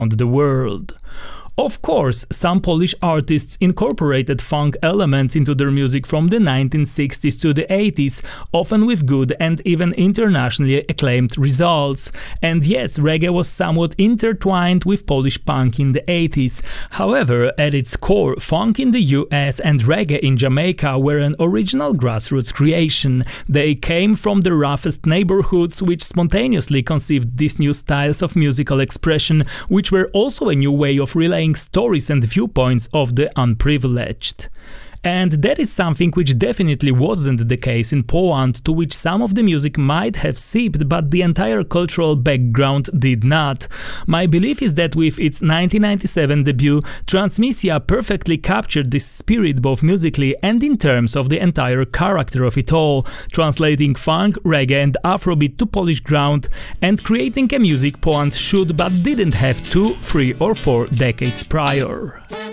around the world. Of course, some Polish artists incorporated funk elements into their music from the 1960s to the 80s, often with good and even internationally acclaimed results. And yes, reggae was somewhat intertwined with Polish punk in the 80s. However, at its core, funk in the US and reggae in Jamaica were an original grassroots creation. They came from the roughest neighborhoods which spontaneously conceived these new styles of musical expression, which were also a new way of relaying stories and viewpoints of the unprivileged. And that is something which definitely wasn't the case in Poland, to which some of the music might have seeped, but the entire cultural background did not. My belief is that with its 1997 debut, Transmisja perfectly captured this spirit both musically and in terms of the entire character of it all, translating funk, reggae and Afrobeat to Polish ground and creating a music Poland should but didn't have 2, 3 or 4 decades prior.